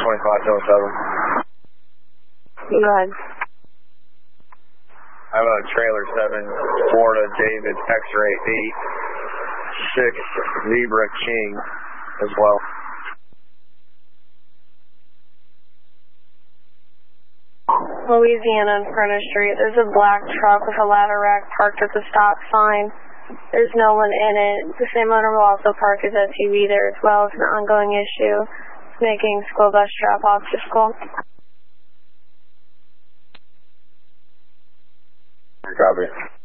2507. Go ahead. I have a trailer 7, Florida David X-ray 8, 6 Zebra King as well. Louisiana and Furnace Street. There's a black truck with a ladder rack parked at the stop sign. There's no one in it. The same owner will also park his SUV there as well. It's an ongoing issue. It's making school bus drop-off difficult. Copy.